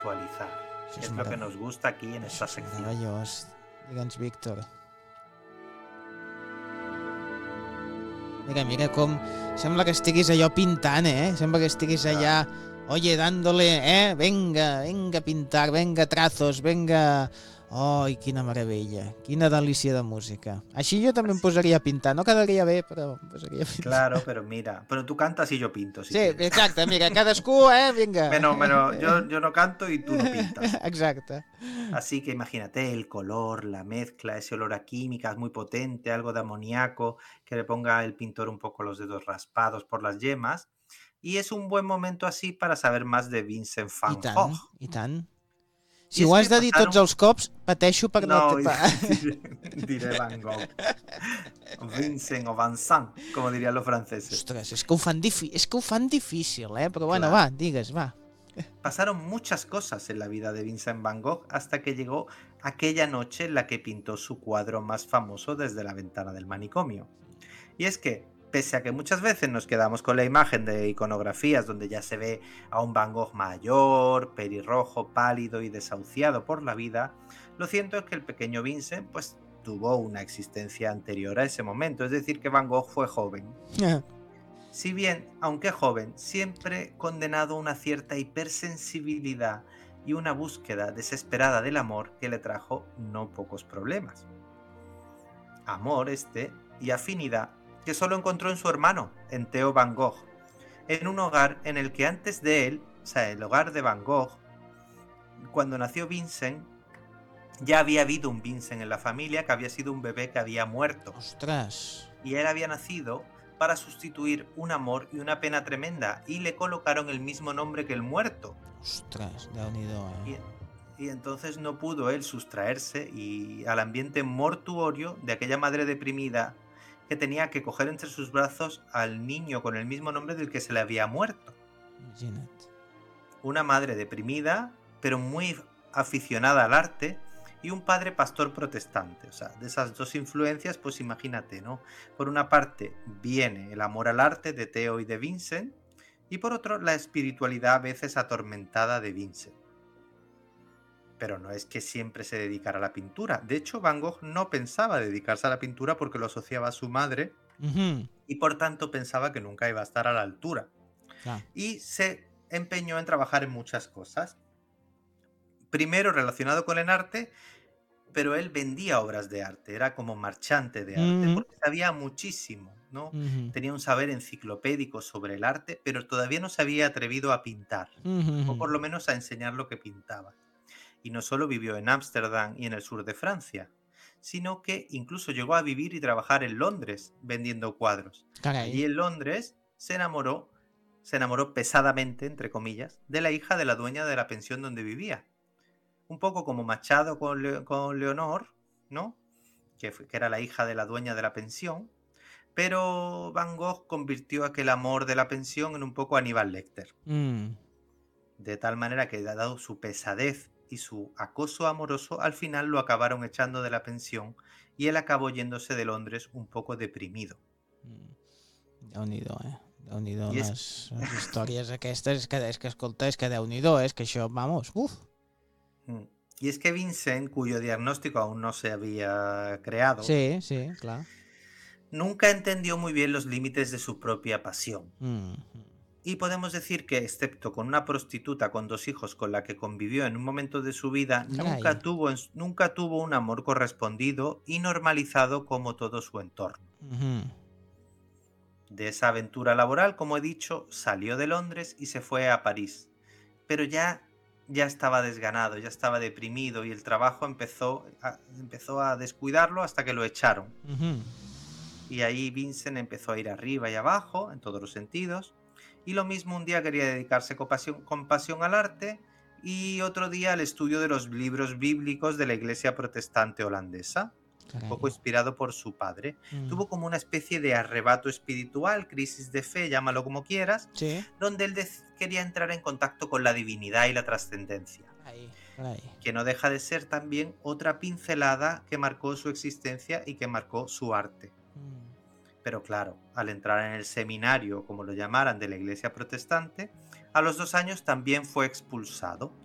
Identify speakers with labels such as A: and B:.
A: actualizar.
B: Això
A: Es lo que nos gusta aquí en esta sección.
B: Meravellós. Digue'ns, Víctor. Mira com... Sembla que estiguis allò pintant, Sembla que estiguis allà... Oye, dándole, venga a pintar, venga trazos, venga... Ai, quina meravella, quina delícia de música. Així jo també em posaria a pintar, no quedaria bé, però em posaria a pintar.
A: Claro, pero mira, pero tú cantas y yo pinto, si
B: sí,
A: quieres.
B: exacte, mira, cadascú, venga.
A: Yo no canto y tú no pintas.
B: Exacte.
A: Así que imagínate el color, la mezcla, ese olor a químicas muy potente, algo de amoníaco, que le ponga el pintor un poco los dedos raspados por las yemas. Y es un buen momento así para saber más de Vincent van Gogh.
B: I tant. Si ho has de dir tots els cops, pateixo per
A: no
B: te...
A: diré Van Gogh. Vincent o Vincent, como dirían los franceses.
B: Ostres, és que ho fan difícil, Però bueno,
A: Claro.
B: va, digues, va.
A: Pasaron muchas cosas en la vida de Vincent van Gogh hasta que llegó aquella noche en la que pintó su cuadro más famoso desde la ventana del manicomio. Y es que, pese a que muchas veces nos quedamos con la imagen de iconografías donde ya se ve a un Van Gogh mayor, pelirrojo, pálido y desahuciado por la vida, lo cierto es que el pequeño Vincent pues tuvo una existencia anterior a ese momento, es decir, que Van Gogh fue joven. Si bien, aunque joven, siempre condenado a una cierta hipersensibilidad y una búsqueda desesperada del amor que le trajo no pocos problemas. Amor y afinidad que solo encontró en su hermano, en Theo van Gogh, en un hogar en el que antes de él, o sea, el hogar de Van Gogh, cuando nació Vincent, ya había habido un Vincent en la familia que había sido un bebé que había muerto.
B: ¡Ostras!
A: Y él había nacido para sustituir un amor y una pena tremenda, y le colocaron el mismo nombre que el muerto.
B: ¡Ostras! Déu-n'hi-do,
A: Y entonces no pudo él sustraerse al ambiente mortuorio de aquella madre deprimida que tenía que coger entre sus brazos al niño con el mismo nombre del que se le había muerto.
B: Imagina't.
A: Una madre deprimida, pero muy aficionada al arte, y un padre pastor protestante. O sea, de esas dos influencias, pues imagínate, ¿no? Por una parte viene el amor al arte de Theo y de Vincent, y por otro la espiritualidad a veces atormentada de Vincent. Pero no es que siempre se dedicara a la pintura. De hecho, Van Gogh no pensaba dedicarse a la pintura porque lo asociaba a su madre y por tanto pensaba que nunca iba a estar a la altura. Y se empeñó en trabajar en muchas cosas. Primero relacionado con el arte, pero él vendía obras de arte, era como marchante de arte, porque sabía muchísimo, ¿no? Tenía un saber enciclopédico sobre el arte, pero todavía no se había atrevido a pintar, o por lo menos a enseñar lo que pintaba. Y no solo vivió en Ámsterdam y en el sur de Francia, sino que incluso llegó a vivir y trabajar en Londres vendiendo cuadros.
B: Caray.
A: Allí en Londres se enamoró pesadamente, entre comillas, de la hija de la dueña de la pensión donde vivía. Un poco como Machado con Leonor, ¿no? Que era la hija de la dueña de la pensión. Pero Van Gogh convirtió aquel amor de la pensión en un poco Aníbal Lecter. De tal manera que, dado su pesadez y su acoso amoroso, al final lo acabaron echando de la pensión y él acabó yéndose de Londres un poco deprimido.
B: Déu-n'hi-do, Déu-n'hi-do les històries aquestes, és que escolta, és que Déu-n'hi-do, és que això, vamos, uf.
A: Y es que Vincent, cuyo diagnóstico aún no se había creado,
B: sí, claro,
A: nunca entendió muy bien los límites de su propia pasión. Y podemos decir que, excepto con una prostituta con 2 hijos con la que convivió en un momento de su vida, nunca tuvo un amor correspondido y normalizado como todo su entorno. De esa aventura laboral, como he dicho, salió de Londres y se fue a París. Pero ya estaba desganado, ya estaba deprimido y el trabajo empezó a descuidarlo hasta que lo echaron. Y ahí Vincent empezó a ir arriba y abajo, en todos los sentidos. Y lo mismo, un día quería dedicarse con pasión al arte y otro día al estudio de los libros bíblicos de la iglesia protestante holandesa, un poco inspirado por su padre. Tuvo como una especie de arrebato espiritual, crisis de fe, llámalo como quieras, donde él quería entrar en contacto con la divinidad y la trascendencia, que no deja de ser también otra pincelada que marcó su existencia y que marcó su arte. Pero claro, al entrar en el seminario, como lo llamaran, de la iglesia protestante, a los 2 años también fue expulsado.